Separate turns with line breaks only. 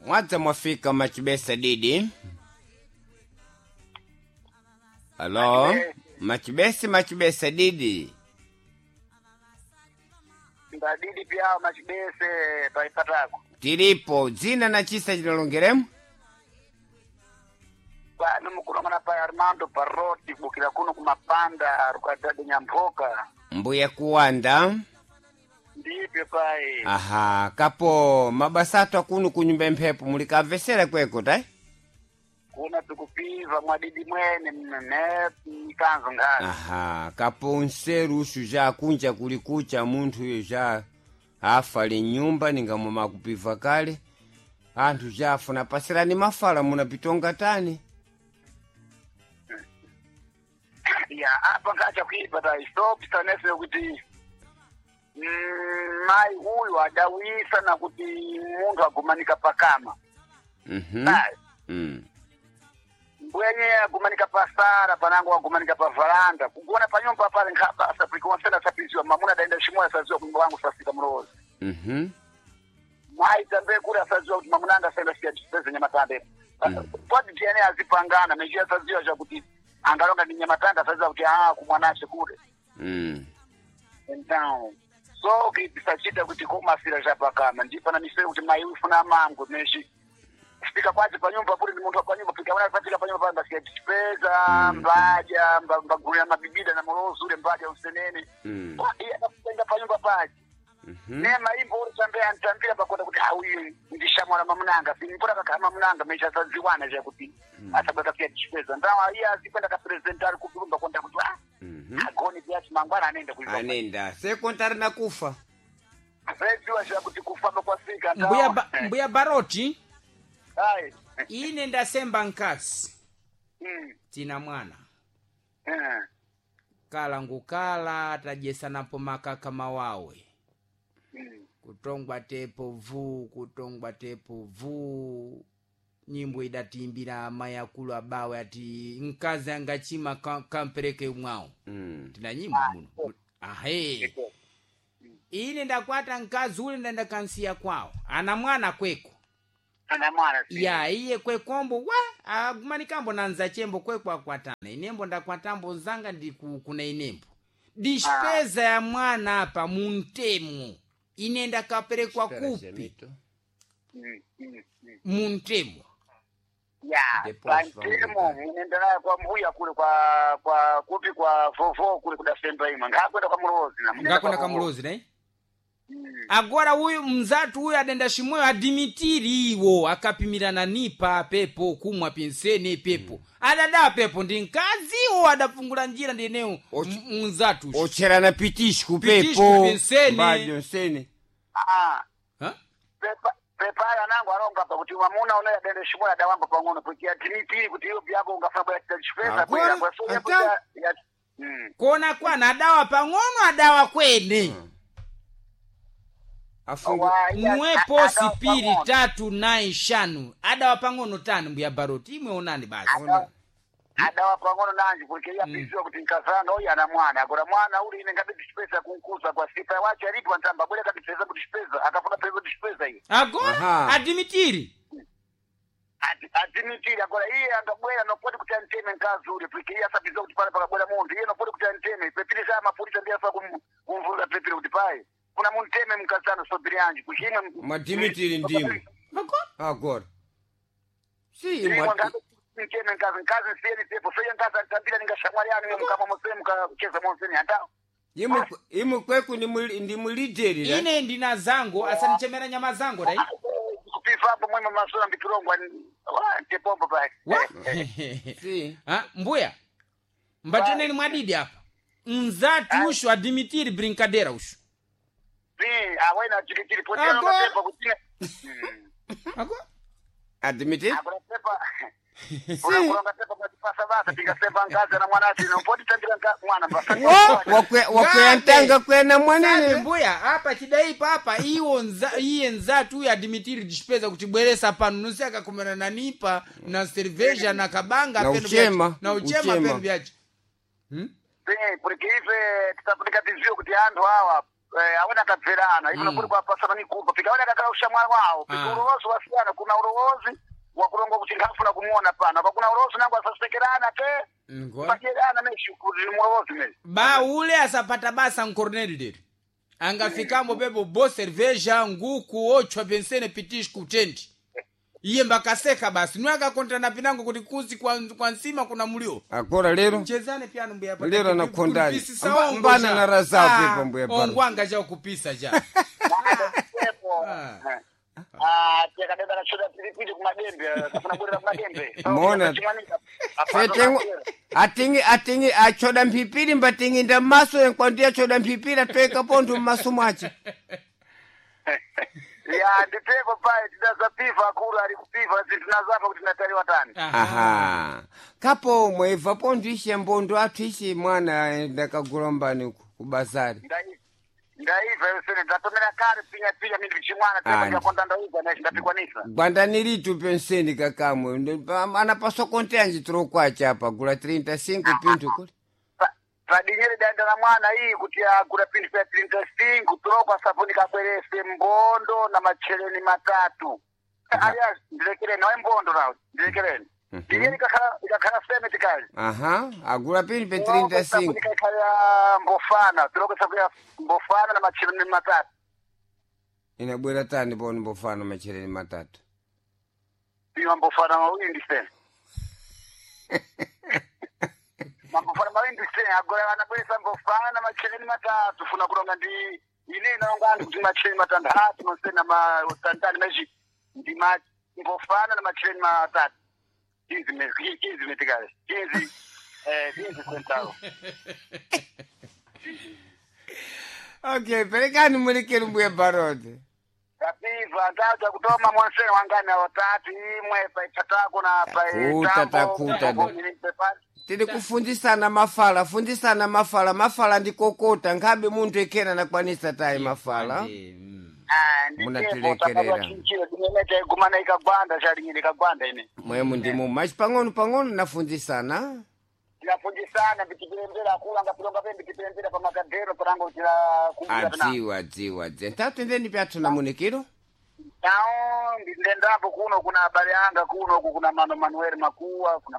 mwadza mwafika machibesa didi. Halo, machibesa didi.
Ndadidi pia machibese paipatako.
Tilipo, zina na chisa jinalongeremu?
Bado mukulongana pa Armando Parroti bukila kuno kumapanda rukatade nyampoka.
Mbuya kuwanda.
Ndipe pai.
Aha, kapo mabasato akunu kunyumba mpepo mulikavesera kweko tai?
Kuna tukupiva mwadidi mwene mkanzo ngani.
Aha, kapo nseru shuja kunja kulikucha muntu yuja afali nyumba ningamoma kupiva kale. Antu jafu na pasira ni mafala munapitonga tani.
Ya, hapa ngacha kuipa tai. Stop sanese kuti mai huyu adawisa na kuti mundu agumanika pakama. Mbwenye agumanika pasara panango agumanika pa varanda. Kukuona pa nyumba pale ngapa asa prikonsena sapizwa mamuna daenda shimoya saziwa kumbo wangu sasika mrozi. Mwai tambe kule saziwa kuti mamunanga senda siya jisipeze nyamatande. Kwa DNA azipangana mejia saziwa ja kuti angalonga ni nyamatanda saziwa kuti kumwanache kule. And down. So kisachita kuti kumasira japa kama ndipa na misere kuti mai ufuna mango meshi spika kwaje pa nyumba puli ni muntu kwa nyumba pika wana fatika pa nyumba basi ya dipeza mbaja mbagulya mabibida na morozo ule mbaja usenene kwa iya napenda pa nyumba paje nema hivyo utambea ntambia bakwenda kuti hawi ndishamwana mamunanga sinipora kaka mamunanga mesha saziwana ja kuti atabaka pia dipeza ndawa iya zikwenda ka presentari kupulumba kwenda kuti agoni pia mangwana anenda kuiva
anenda sekontari na kufa
Rejiwa shia kuti kufamba kwa sika
Mbuya Baroti.
Hai.
Ine ndasemba nkasi. Tina mwana. Kala ngukala tajesa napo makaka mawawe. Kutongwa tepo vu. Nyimbo idatimbira mayakulu abawe ati nkazi angachima kampereke umwao. Tina nyimbo munu. Ahe. Ine ndakwata nkazi ule ndenda kansia kwao. Ana mwana kweko.
Ana mwana si.
Ya iye kwekombo agumanikambo nanza chembo kweko akwatana. Inembo ndakwatambo zanga kuna inembo. Dishpeza ya mwana hapa muntemu. Inenda kaperekwa kupi. Muntemu.
Ya, pantemo inenda kwa mbuya kule kwa kupi kwa fofo kule kudasemba ima. Ngakwenda kwa mrozi na.
Ngakwenda kwa mrozi na agora huyu mzatu huyu adenda shimoyo adimitiri iwo akapimirana nipa pepo kumwa pinsene pepo adada pepo ndi nkazi o adafungula njira ndi eneo mzatu
ochera na pitishu pepo
pinsene
nsene
Prepara nangu aronga pa kuti wamuna ona adenda shimoyo adawamba pangono kuti adimitiri kuti hiyo byako ungafamba ya chipesa kwa so ya
kona kwana adawa pangono adawa kwene mwepo sipiri 3 9 shanu adawa pangono 5 Mbuya Baroti imwe onani basi
adawa pangono nanji porque ya pizwa kuti nkazanga oya na mwana agora mwana uli ine ngabidi dipeza kunkuza kwa sipa wacha alipo ntamba bole kabisa kudipeza akafuna pesa dipeza hiyo
agora adimitiri
adimitiri agora iye angabwera nopodi kuti anteme nkazi ule porque ya sabizo kuti pale pakabwera muntu iye nopodi kuti anteme pepile za mapolisa ndiye afa kumvula pepile kuti pai kuna munteme mkazano sobirianji kushina
madimitiri ndimu agora si
mkeme nkazi sieni tepo soya nkazi antambila ningashamwariani mkama mosemu kacheza monseni hata
imu kweku ndi mulideri la
ine ndina zango asanichemera nyama zango dai
kupifambo mwema masura mbikirongwa tepombo baki
si
Mbuya mbateneni mwadidi hapa mzatu ushu adimitiri brinkadera ushu
awena chikitiri potelo na pepa kutina
admitted
pepa kuna pepa kwa pasa basa piga sepa ngaza na mwanati na mpoti tandika mwana basa
wakwe antanga kwena mwanene
Mbuya hapa chidai papa iye nzatu ya Dimitiri dishpeza kutibweresa panu nusi akakumena na nipa na cerveja na kabanga
na uchema
penu biachi
porque ife tutakutika tizio kuti andu hawa awena kabverana ivona kuri kwapasana mikupa pikaona kakala ushamwari wawo pika urowozi wasiyana kuna urowozi wakulonga kuti ndafuna kumuona pana pakuna urowozi nangu asasekerana te pajerana neshukuri ni murowozi mezi
ba ule asapata basa nkorneli deri angafikamo bebo bo cerveja nguku ochwa pensene pitish kutendi iye mbakaseka basi nwaka kontra na pinango kuti kuzi kwa nsima kuna mulio
akora lero
mchezane piano mbuya pata
lero nakondani mbana na razao pepa mbuya pata
ongwanga ja kupisa ja
tekadeda na choda pilipili kumadembe kafuna bure kumadembe
mona atingi achoda mpipili mbatingi nda maso enkwandia choda mpipili atweka pondu maso mwache
ya nditepo pale tidaza piva akulu alikupiva zinazapa kuti natali watani
aha kapo mweva pondu ishe mbondo atu ishe mwana ndakagulambani kubazari
ndaiva yosene ndatomera kare pinya mindi vichimwana teka konda ndaiva na ndapikwa nisa
gwandanitu penseni kakamwe anapaswa konte anji trokwacha apa gula 35 pintu kuli
padinyere danda la mwana hii kuti agula pintu ya 35 trokwa sabuni kabwerese mbondo na macheleni 3 alias ndilekereni wa mbondo nawe ndilekereni ndiye ikakhala seme tikali
aha agula pintu pe 35
ikakhala mbofana trokwa sabuni mbofana na macheleni 3
inabwera tani poni mbofana macheleni 3
piwa mbofana mawindi sene mambofana mawindi sene agora anabwesa mbofana macheleni 3 funa kulonga ndi ine naongani kuti macheleni 3 nosena tantani meji ndi mbofana na macheleni 3 15 metikale 15 kwentao
okay pelekani mulekeri mbuya barode
kapiva ndaja kutoma mwansene wangani watatu imwe paichatako na
takuta tili kufundisana mafala ndikokota ngabe muntu ekera nakwanisa tayi mafala munatilekerera
gumana ikagwanda chalingi ikagwanda ine
mwemu ndimu machi pang'ono nafundisana
tinafundisana vikipirembera kulanga pilonga pembe kipirembera pamakadero parango tila kumbira
adziwa ntatu ndeni pyathu na munikiro
nao ndindendapo kuno kuna habari anga kuno kuna Manuel Makuwa kuna